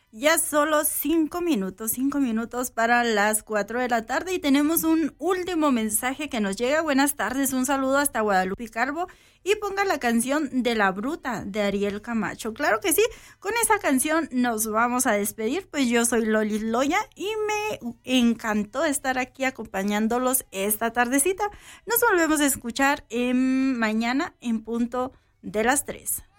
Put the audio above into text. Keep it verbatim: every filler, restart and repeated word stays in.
Ya solo cinco minutos, cinco minutos para las cuatro de la tarde y tenemos un último mensaje que nos llega. Buenas tardes, un saludo hasta Guadalupe Calvo y ponga la canción de La Bruta de Ariel Camacho. Claro que sí, con esa canción nos vamos a despedir, pues yo soy Lolis Loya y me encantó estar aquí acompañándolos esta tardecita. Nos volvemos a escuchar en mañana en punto de las tres.